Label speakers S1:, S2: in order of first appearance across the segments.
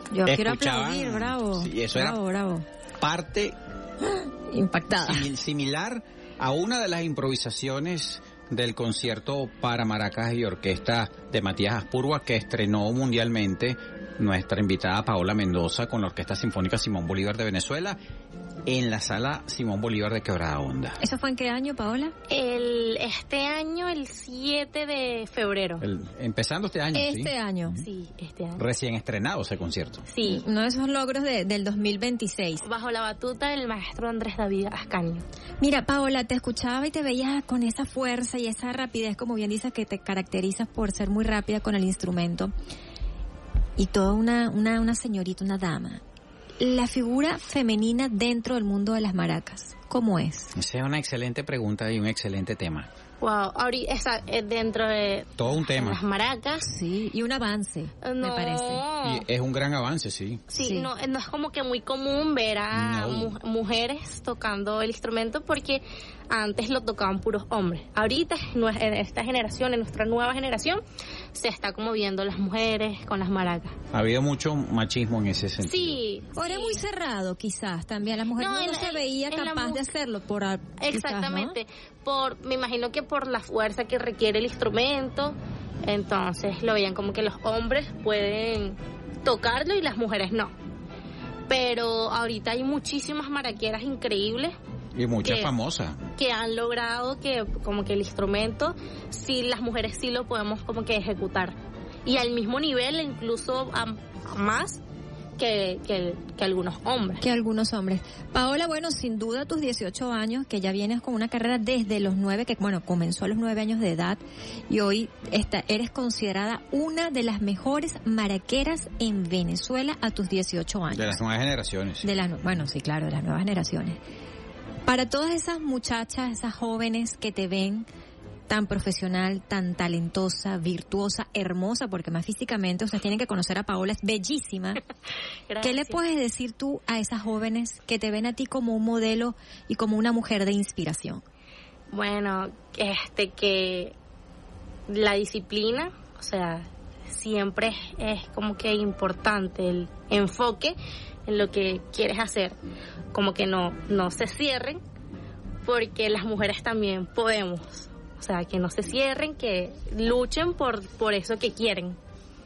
S1: Yo quiero
S2: escuchaban,
S1: aplaudir, bravo.
S2: Sí, eso
S1: bravo,
S2: era
S1: bravo.
S2: parte
S1: Impactada.
S2: similar a una de las improvisaciones del concierto para maracas y orquesta de Matías Aspurua, que estrenó mundialmente nuestra invitada Paola Mendoza con la Orquesta Sinfónica Simón Bolívar de Venezuela en la Sala Simón Bolívar de Quebrada Honda.
S1: ¿Eso fue en qué año, Paola?
S3: Este año, el 7 de febrero.
S2: Empezando este año, ¿sí?
S1: Este año.
S3: Sí, este año.
S2: Recién estrenado ese concierto.
S3: Sí.
S1: Uno de esos logros del 2026.
S3: Bajo la batuta del maestro Andrés David Ascanio.
S1: Mira, Paola, te escuchaba y te veía con esa fuerza y esa rapidez, como bien dices, que te caracterizas por ser muy rápida con el instrumento. Y toda una señorita, una dama. La figura femenina dentro del mundo de las maracas, ¿cómo es?
S2: Esa es una excelente pregunta y un excelente tema.
S3: Wow, ahorita dentro de
S2: Todo un tema.
S3: las maracas.
S1: Sí, y un avance, me parece.
S2: Y es un gran avance, sí.
S3: Sí. No es como que muy común ver a mujeres tocando el instrumento, porque antes lo tocaban puros hombres. Ahorita, en esta generación, en nuestra nueva generación, se está como viendo las mujeres con las maracas.
S2: Ha habido mucho machismo en ese sentido.
S3: Sí.
S1: Ahora muy cerrado, quizás, también. La mujer no se veía capaz de hacerlo.
S3: Exactamente.
S1: Quizás, ¿no?
S3: Me imagino que por la fuerza que requiere el instrumento, entonces lo veían como que los hombres pueden tocarlo y las mujeres no. Pero ahorita hay muchísimas maraqueras increíbles.
S2: Y muchas famosas.
S3: Que han logrado que como que el instrumento, sí, las mujeres sí lo podemos como que ejecutar. Y al mismo nivel, incluso más que algunos hombres.
S1: Que algunos hombres. Paola, bueno, sin duda tus 18 años, que ya vienes con una carrera desde los 9, que bueno, comenzó a los 9 años de edad, y hoy eres considerada una de las mejores maraqueras en Venezuela a tus 18 años.
S2: De las nuevas generaciones. Sí.
S1: Bueno, sí, claro, de las nuevas generaciones. Para todas esas muchachas, esas jóvenes que te ven tan profesional, tan talentosa, virtuosa, hermosa, porque más físicamente ustedes tienen que conocer a Paola, es bellísima. ¿Qué le puedes decir tú a esas jóvenes que te ven a ti como un modelo y como una mujer de inspiración?
S3: Bueno, que la disciplina, o sea, siempre es como que importante el enfoque en lo que quieres hacer, como que no se cierren, porque las mujeres también podemos, o sea, que no se cierren, que luchen por eso que quieren.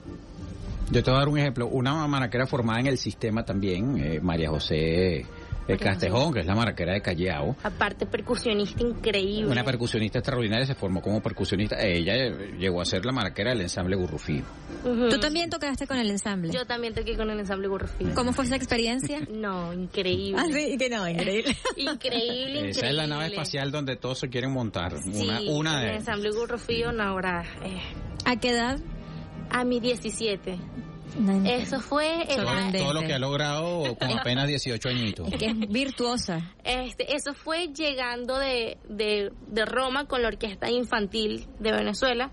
S2: Yo te voy a dar un ejemplo, una maraquera formada en el sistema también, María José Castejón, que es la maraquera de Callao.
S3: Aparte, percusionista increíble.
S2: Una percusionista extraordinaria, se formó como percusionista. Ella llegó a ser la maraquera del ensamble Gurrufío.
S1: ¿Tú también tocaste con el ensamble?
S3: Yo también toqué con el ensamble Gurrufío.
S1: ¿Cómo fue esa experiencia?
S3: No, increíble.
S1: Ah, sí, que no, increíble.
S3: Increíble.
S2: Esa es la nave espacial donde todos se quieren montar.
S3: Sí,
S2: una de
S3: el ensamble Gurrufío, no, ahora.
S1: ¿A qué edad?
S3: A mis 17. Eso fue
S2: todo lo que ha logrado con apenas 18 añitos.
S1: Es que es virtuosa.
S3: Eso fue llegando de Roma con la Orquesta Infantil de Venezuela.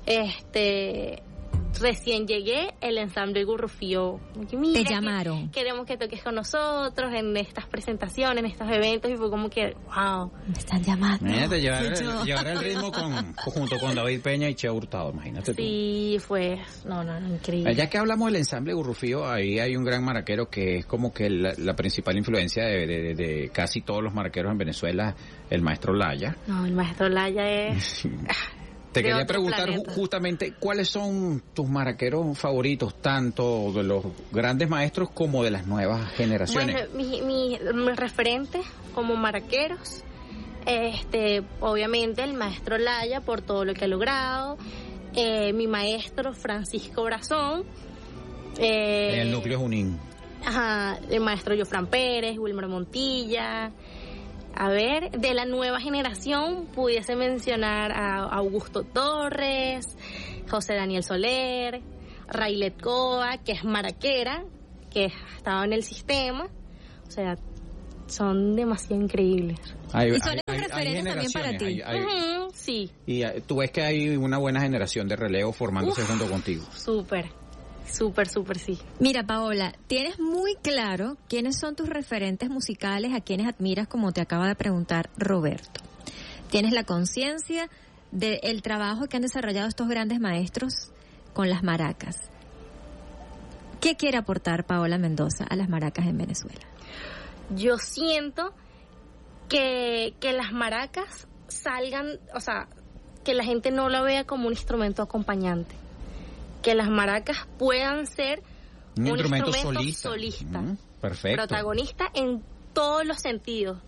S3: Recién llegué, el ensamble Gurrufío.
S1: Te llamaron.
S3: Queremos que toques con nosotros en estas presentaciones, en estos eventos, y fue como que, wow.
S1: Me están llamando.
S2: Imagínate llevar el ritmo junto con David Peña y Che Hurtado, imagínate tú.
S3: Sí, fue, no, increíble.
S2: Ya que hablamos del ensamble Gurrufío, ahí hay un gran maraquero que es como que la principal influencia de casi todos los maraqueros en Venezuela, el maestro Laya.
S3: No, el maestro Laya es...
S2: Te quería preguntar justamente cuáles son tus maraqueros favoritos, tanto de los grandes maestros como de las nuevas generaciones.
S3: Bueno, mis referentes como maraqueros, obviamente el maestro Laya por todo lo que ha logrado, mi maestro Francisco Brazón,
S2: en el núcleo Junín.
S3: Ajá, el maestro Jofran Pérez, Wilmer Montilla. A ver, de la nueva generación pudiese mencionar a Augusto Torres, José Daniel Soler, Raylet Coa, que es maraquera, que ha estado en el sistema. O sea, son demasiado increíbles.
S1: Y son referentes también para ti.
S3: Sí.
S2: Y tú ves que hay una buena generación de relevo formándose junto contigo.
S3: Súper, sí.
S1: Mira, Paola, tienes muy claro quiénes son tus referentes musicales, a quienes admiras, como te acaba de preguntar Roberto. Tienes la conciencia del trabajo que han desarrollado estos grandes maestros con las maracas. ¿Qué quiere aportar Paola Mendoza a las maracas en Venezuela?
S3: Yo siento que las maracas salgan, o sea, que la gente no la vea como un instrumento acompañante. Que las maracas puedan ser un instrumento solista.
S2: Perfecto.
S3: Protagonista en todos los sentidos.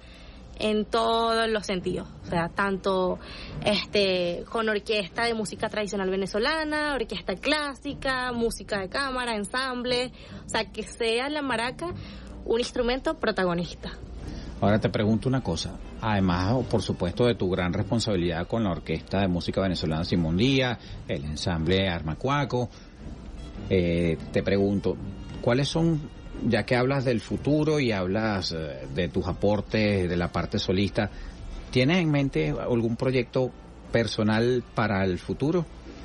S3: O sea, tanto con orquesta de música tradicional venezolana, orquesta clásica, música de cámara, ensamble, o sea, que sea la maraca un instrumento protagonista.
S2: Ahora te pregunto una cosa, además, por supuesto, de tu gran responsabilidad con la Orquesta de Música Venezolana Simón Díaz, el ensamble Armacuaco, te pregunto, ¿cuáles son, ya que hablas del futuro y hablas de tus aportes de la parte solista, ¿tienes en mente algún proyecto personal para el futuro?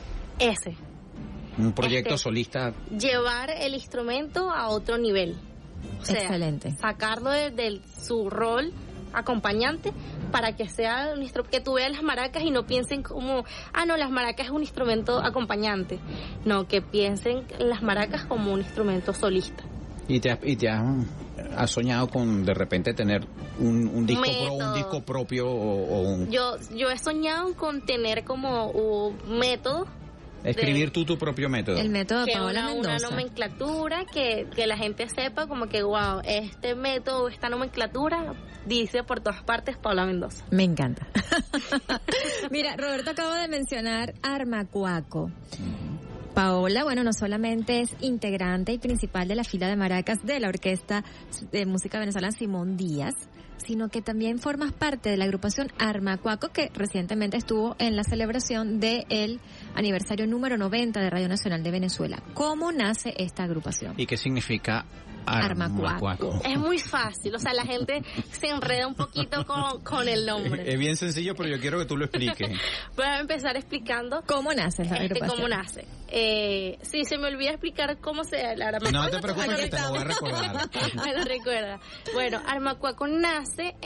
S2: Un proyecto solista.
S3: Llevar el instrumento a otro nivel. O sea,
S1: excelente.
S3: Sacarlo de su rol acompañante para que sea un instrumento, que tú veas las maracas y no piensen como, no, las maracas es un instrumento acompañante. No, que piensen las maracas como un instrumento solista.
S2: ¿Y te has soñado con de repente tener un disco propio o un...
S3: Yo he soñado con tener como un método.
S2: Escribir tu propio método.
S1: El método de Paola Mendoza.
S3: Una nomenclatura que la gente sepa como que, wow, este método, esta nomenclatura dice por todas partes Paola Mendoza.
S1: Me encanta. Mira, Roberto acaba de mencionar Armacuaco. Paola, bueno, no solamente es integrante y principal de la fila de maracas de la Orquesta de Música Venezolana Simón Díaz, sino que también formas parte de la agrupación Armacuaco, que recientemente estuvo en la celebración del aniversario número 90 de Radio Nacional de Venezuela. ¿Cómo nace esta agrupación?
S2: ¿Y qué significa Armacuaco?
S3: Es muy fácil, o sea, la gente se enreda un poquito con el nombre.
S2: Es bien sencillo, pero yo quiero que tú lo expliques.
S3: Voy a empezar explicando
S1: cómo nace esta agrupación.
S3: ¿Cómo nace? Si se me olvida explicar cómo se la Armacuaco.
S2: No te preocupes, que te lo voy a recordar.
S3: Me lo recuerda. Bueno, Armacuaco nace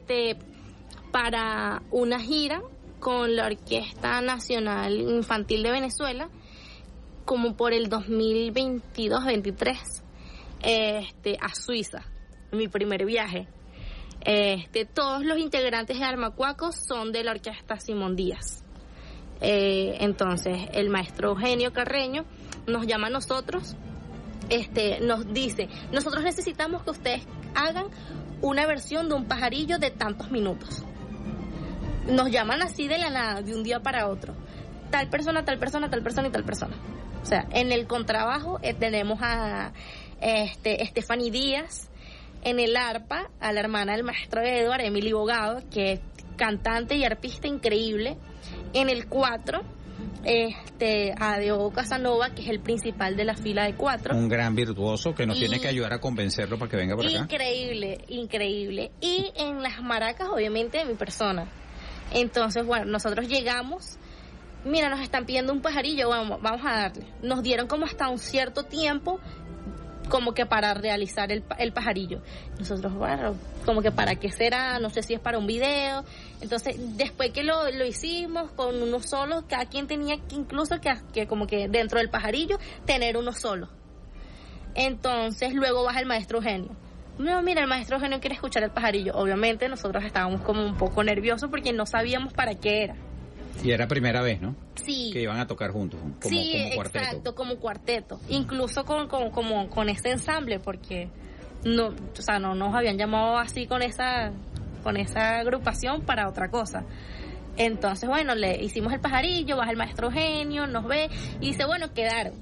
S3: para una gira con la Orquesta Nacional Infantil de Venezuela, como por el 2022-23. A Suiza, mi primer viaje. Todos los integrantes de Armacuaco son de la Orquesta Simón Díaz. Entonces, el maestro Eugenio Carreño nos llama a nosotros, nos dice, nosotros necesitamos que ustedes hagan una versión de un pajarillo de tantos minutos. Nos llaman así de la nada, de un día para otro. Tal persona, tal persona, tal persona y tal persona. O sea, en el contrabajo tenemos a Stephanie Díaz, en el arpa a la hermana del maestro Edward, Emily Bogado, que es cantante y arpista increíble. En el 4 a Diogo Casanova, que es el principal de la fila de 4.
S2: Un gran virtuoso que nos tiene que ayudar a convencerlo para que venga por acá.
S3: Increíble. Y en las maracas, obviamente, mi persona. Entonces, bueno, nosotros llegamos, mira, nos están pidiendo un pajarillo, vamos a darle. Nos dieron como hasta un cierto tiempo como que para realizar el pajarillo. Nosotros, bueno, como que para qué será, no sé si es para un video. Entonces, después que lo hicimos con uno solo, cada quien tenía que incluso que como que dentro del pajarillo tener uno solo. Entonces, luego baja el maestro Eugenio. No, mira, el maestro Eugenio quiere escuchar el pajarillo. Obviamente nosotros estábamos como un poco nerviosos porque no sabíamos para qué era.
S2: Y era primera vez, ¿no?
S3: Sí.
S2: Que iban a tocar juntos, como cuarteto.
S3: Exacto, como cuarteto. Incluso con ese ensamble, porque no nos habían llamado así con esa agrupación para otra cosa. Entonces, bueno, le hicimos el pajarillo, baja el maestro Eugenio, nos ve y dice, bueno, quedaron.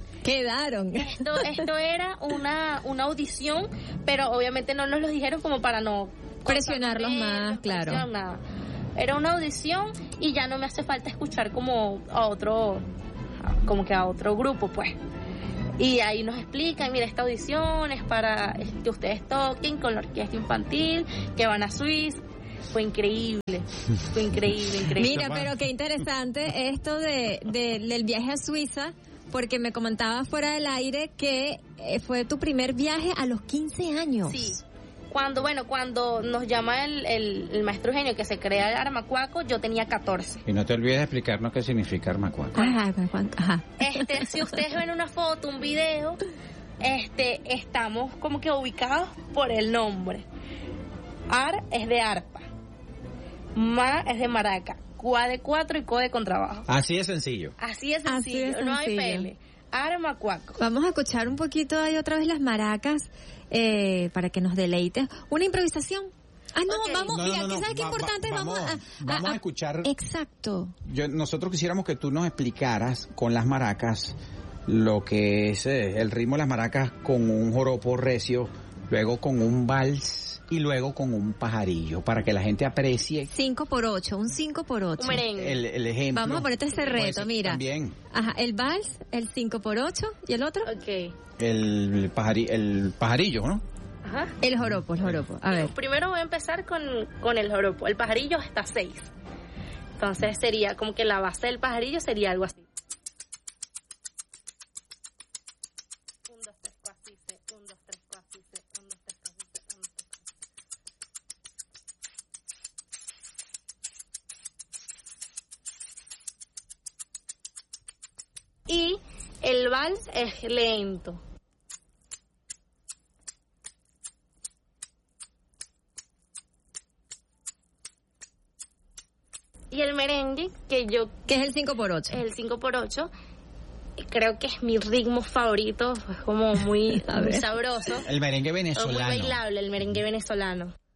S3: Esto era una audición, pero obviamente no nos lo dijeron como para no
S1: presionarlos más, claro.
S3: Nada. Era una audición y ya no me hace falta escuchar como a otro grupo, pues. Y ahí nos explican, mira, esta audición es para que ustedes toquen con la orquesta infantil, que van a Suiza. Fue increíble.
S1: Mira, pero qué interesante esto del viaje a Suiza, porque me comentabas fuera del aire que fue tu primer viaje a los 15 años.
S3: Sí. Cuando nos llama el maestro Eugenio que se crea el Armacuaco, yo tenía 14.
S2: Y no te olvides de explicarnos qué significa Armacuaco.
S1: Ajá.
S3: Si ustedes ven una foto, un video, estamos como que ubicados por el nombre. Ar es de arpa, ma es de maraca, cua de cuatro y co de contrabajo.
S2: Así de sencillo.
S3: Así es sencillo, no hay pele. Arma cuaco.
S1: Vamos a escuchar un poquito ahí otra vez las maracas para que nos deleites. Una improvisación.
S3: Okay.
S1: Vamos, ¿sabes qué importante?
S2: Vamos a escuchar.
S1: Exacto.
S2: Nosotros quisiéramos que tú nos explicaras con las maracas lo que es el ritmo de las maracas con un joropo recio, luego con un vals y luego con un pajarillo, para que la gente aprecie.
S1: 5x8, un 5x8.
S3: Un merengue.
S2: El ejemplo.
S1: Vamos a ponerte ese reto, mira.
S2: También.
S1: Ajá, el vals, el 5x8 y el otro.
S3: Ok.
S2: El pajarillo, ¿no?
S3: Ajá.
S1: El joropo. A ver.
S3: Primero voy a empezar con el joropo. El pajarillo está 6. Entonces sería como que la base del pajarillo sería algo así. 1, 2, 3, 4, 5, 6, 1, 2, 3, 4, 5, 6, 1, 2, 3, 4, 5, 6, 1, 2, 3, 4. Y el vals es lento. Y el merengue, que es
S1: el 5x8.
S3: el 5x8, creo que es mi ritmo favorito, es como muy, muy sabroso.
S2: El merengue venezolano.
S3: Muy bailable, el merengue venezolano.